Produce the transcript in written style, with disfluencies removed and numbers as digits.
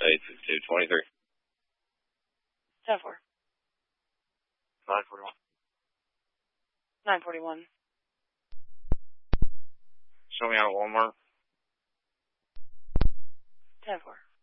86223. 10-4. 941. 941. Show me out at Walmart. 10-4.